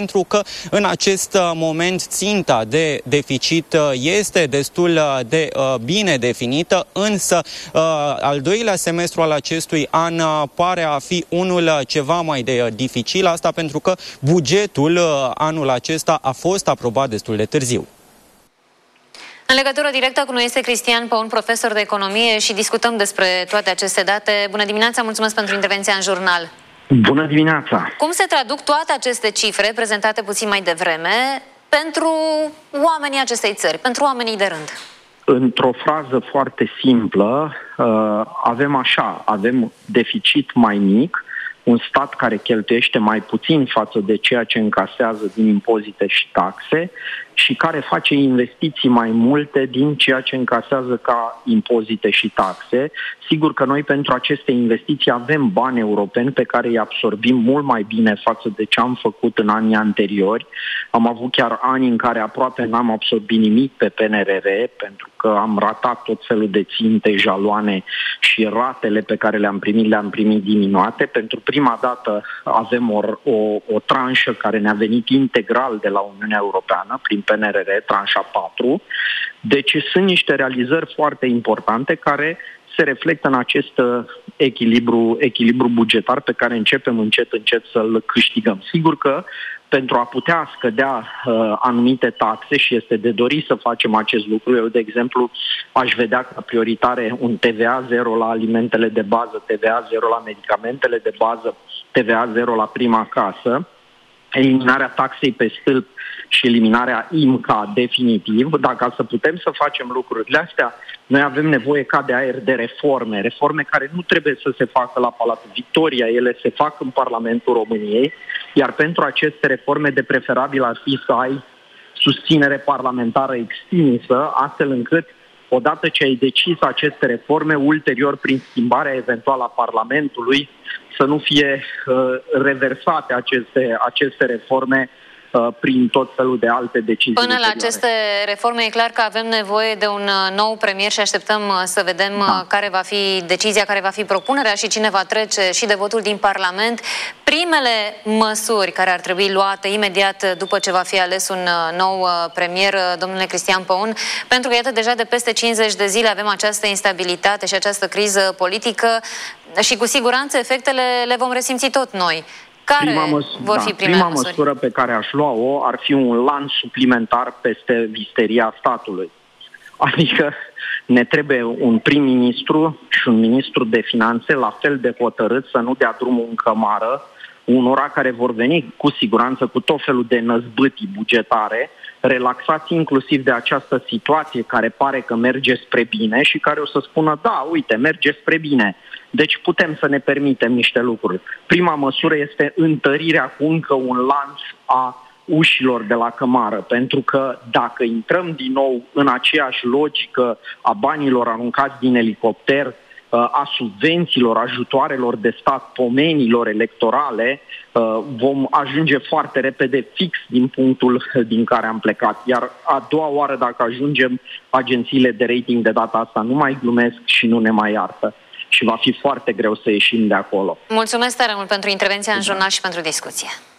pentru că în acest moment ținta de deficit este destul de bine definită, însă al doilea semestru al acestui an pare a fi unul ceva mai dificil, asta pentru că bugetul anul acesta a fost aprobat destul de târziu. În legătură directă cu noi este Cristian Păun, profesor de economie, și discutăm despre toate aceste date. Bună dimineața, mulțumesc pentru intervenția în jurnal. Bună dimineața! Cum se traduc toate aceste cifre prezentate puțin mai devreme pentru oamenii acestei țări, pentru oamenii de rând? Într-o frază foarte simplă, avem deficit mai mic, un stat care cheltuiește mai puțin față de ceea ce încasează din impozite și taxe și care face investiții mai multe din ceea ce încasează ca impozite și taxe. Sigur că noi pentru aceste investiții avem bani europeni pe care îi absorbim mult mai bine față de ce am făcut în anii anteriori. Am avut chiar ani în care aproape n-am absorbit nimic pe PNRR pentru că am ratat tot felul de ținte, jaloane și ratele pe care le-am primit diminuate. Pentru prima dată avem o tranșă care ne-a venit integral de la Uniunea Europeană prin PNRR, tranșa 4. Deci sunt niște realizări foarte importante care se reflectă în acest echilibru bugetar pe care începem încet să-l câștigăm. Sigur că pentru a putea scădea anumite taxe, și este de dorit să facem acest lucru, eu, de exemplu, aș vedea ca prioritare un TVA 0 la alimentele de bază, TVA 0 la medicamentele de bază, TVA 0 la prima casă, eliminarea taxei pe stâlp și eliminarea IMCA definitiv. Dacă să putem să facem lucrurile astea, noi avem nevoie ca de aer de reforme care nu trebuie să se facă la Palatul Victoria, ele se fac în Parlamentul României, iar pentru aceste reforme de preferabil ar fi să ai susținere parlamentară extinsă, astfel încât odată ce ai decis aceste reforme, ulterior prin schimbarea eventuală a Parlamentului, să nu fie reversate aceste reforme prin tot felul de alte decizii. Până la aceste reforme e clar că avem nevoie de un nou premier și așteptăm să vedem care va fi decizia, care va fi propunerea și cine va trece și de votul din Parlament. Primele măsuri care ar trebui luate imediat după ce va fi ales un nou premier, domnule Cristian Păun, pentru că iată deja de peste 50 de zile avem această instabilitate și această criză politică și cu siguranță efectele le vom resimți tot noi. Prima măsură pe care aș lua-o ar fi un lanț suplimentar peste visteria statului. Adică ne trebuie un prim-ministru și un ministru de finanțe la fel de hotărât să nu dea drumul în cămară unora care vor veni cu siguranță cu tot felul de năzbâtii bugetare, relaxați inclusiv de această situație care pare că merge spre bine și care o să spună, da, uite, merge spre bine. Deci putem să ne permitem niște lucruri. Prima măsură este întărirea cu încă un lanț a ușilor de la cămară, pentru că dacă intrăm din nou în aceeași logică a banilor aruncați din elicopter, a subvențiilor, ajutoarelor de stat, pomenilor electorale, vom ajunge foarte repede fix din punctul din care am plecat. Iar a doua oară, dacă ajungem, agențiile de rating de data asta nu mai glumesc și nu ne mai iartă. Și va fi foarte greu să ieșim de acolo. Mulțumesc tare mult pentru intervenția în jurnal și pentru discuție.